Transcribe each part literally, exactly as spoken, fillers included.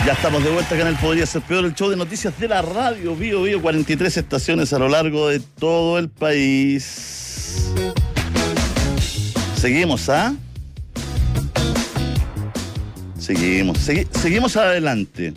Ya estamos de vuelta acá en el Podría Ser Peor, el show de noticias de la radio, Bio Bio, cuarenta y tres estaciones a lo largo de todo el país. Seguimos, ¿ah? Seguimos, segui- seguimos adelante.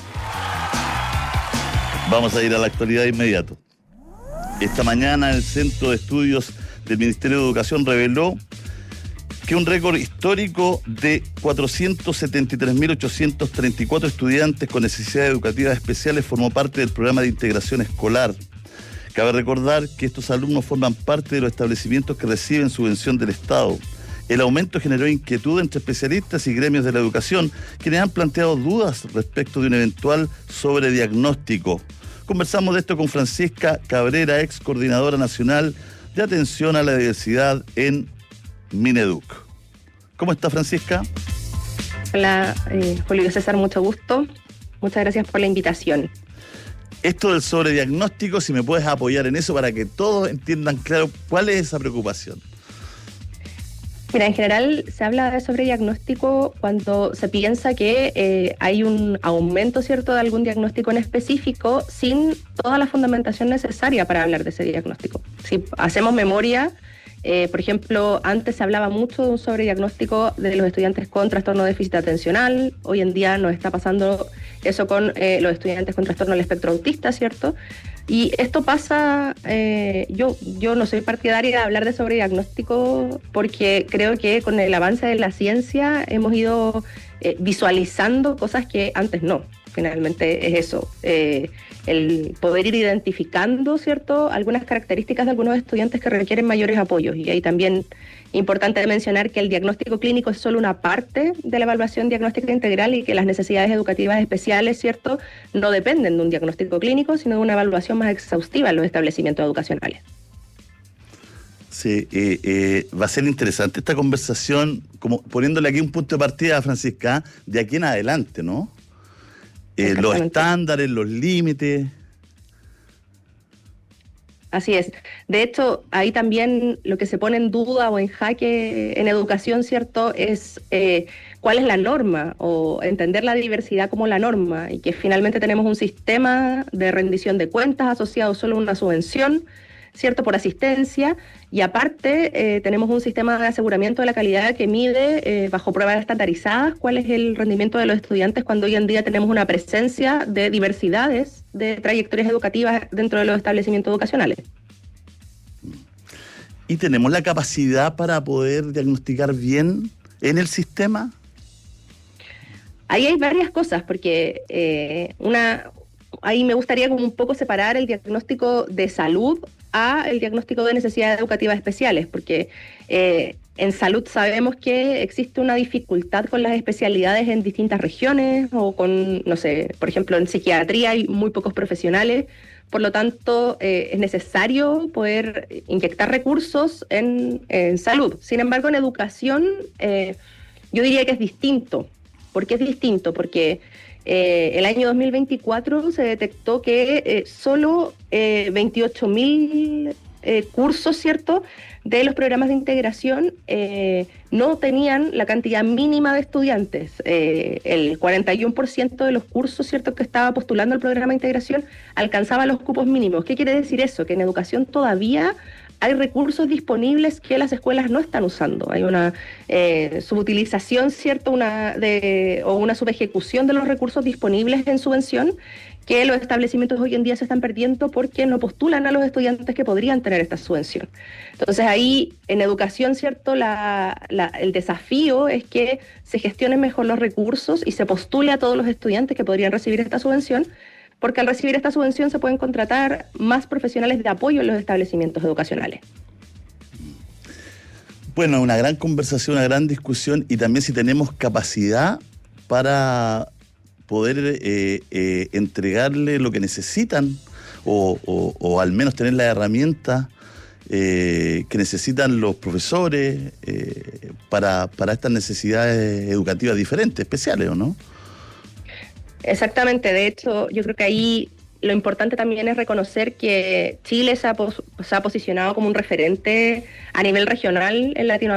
Vamos a ir a la actualidad de inmediato. Esta mañana el Centro de Estudios del Ministerio de Educación reveló que un récord histórico de cuatrocientos setenta y tres mil ochocientos treinta y cuatro estudiantes con necesidades educativas especiales formó parte del programa de integración escolar. Cabe recordar que estos alumnos forman parte de los establecimientos que reciben subvención del Estado. El aumento generó inquietud entre especialistas y gremios de la educación, quienes han planteado dudas respecto de un eventual sobrediagnóstico. Conversamos de esto con Francisca Cabrera, ex coordinadora nacional de atención a la diversidad en Mineduc. ¿Cómo está, Francisca? Hola, eh, Julio César, mucho gusto. Muchas gracias por la invitación. Esto del sobrediagnóstico, si me puedes apoyar en eso para que todos entiendan claro cuál es esa preocupación. Mira, en general se habla de sobrediagnóstico cuando se piensa que eh, hay un aumento, ¿cierto?, de algún diagnóstico en específico sin toda la fundamentación necesaria para hablar de ese diagnóstico. Si hacemos memoria, eh, por ejemplo, antes se hablaba mucho de un sobrediagnóstico de los estudiantes con trastorno de déficit atencional. Hoy en día nos está pasando eso con eh, los estudiantes con trastorno del espectro autista, ¿cierto? Y esto pasa, eh, yo, yo no soy partidaria de hablar de sobrediagnóstico porque creo que con el avance de la ciencia hemos ido eh, visualizando cosas que antes no. Finalmente es eso, eh, el poder ir identificando, ¿cierto?, algunas características de algunos estudiantes que requieren mayores apoyos. Y ahí también importante mencionar que el diagnóstico clínico es solo una parte de la evaluación diagnóstica integral y que las necesidades educativas especiales, ¿cierto?, no dependen de un diagnóstico clínico, sino de una evaluación más exhaustiva en los establecimientos educacionales. Sí, eh, eh, va a ser interesante esta conversación, como poniéndole aquí un punto de partida, Francisca, de aquí en adelante, ¿no? Eh, los estándares, los límites. Así es. De hecho, ahí también lo que se pone en duda o en jaque en educación, ¿cierto?, es eh, cuál es la norma o entender la diversidad como la norma y que finalmente tenemos un sistema de rendición de cuentas asociado solo a una subvención, ¿cierto?, por asistencia, y aparte eh, tenemos un sistema de aseguramiento de la calidad que mide eh, bajo pruebas estandarizadas cuál es el rendimiento de los estudiantes cuando hoy en día tenemos una presencia de diversidades de trayectorias educativas dentro de los establecimientos educacionales. ¿Y tenemos la capacidad para poder diagnosticar bien en el sistema? Ahí hay varias cosas, porque eh, una... Ahí me gustaría como un poco separar el diagnóstico de salud a el diagnóstico de necesidades educativas especiales, porque eh, en salud sabemos que existe una dificultad con las especialidades en distintas regiones o con, no sé, por ejemplo, en psiquiatría hay muy pocos profesionales, por lo tanto eh, es necesario poder inyectar recursos en, en salud. Sin embargo, en educación eh, yo diría que es distinto. ¿Por qué es distinto? Porque Eh, el año dos mil veinticuatro se detectó que eh, solo eh, veintiocho mil eh, cursos, ¿cierto?, de los programas de integración eh, no tenían la cantidad mínima de estudiantes. Eh, el cuarenta y uno por ciento de los cursos, ¿cierto?, que estaba postulando el programa de integración alcanzaba los cupos mínimos. ¿Qué quiere decir eso? Que en educación todavía hay recursos disponibles que las escuelas no están usando. Hay una eh, subutilización, ¿cierto?, una de, o una subejecución de los recursos disponibles en subvención que los establecimientos hoy en día se están perdiendo porque no postulan a los estudiantes que podrían tener esta subvención. Entonces ahí, en educación, ¿cierto?, la, la, el desafío es que se gestionen mejor los recursos y se postule a todos los estudiantes que podrían recibir esta subvención, porque al recibir esta subvención se pueden contratar más profesionales de apoyo en los establecimientos educacionales. Bueno, una gran conversación, una gran discusión, y también si tenemos capacidad para poder eh, eh, entregarle lo que necesitan o, o, o al menos tener las herramientas eh, que necesitan los profesores eh, para, para estas necesidades educativas diferentes, especiales, ¿o no? Exactamente, de hecho, yo creo que ahí lo importante también es reconocer que Chile se ha, pos- se ha posicionado como un referente a nivel regional en Latinoamérica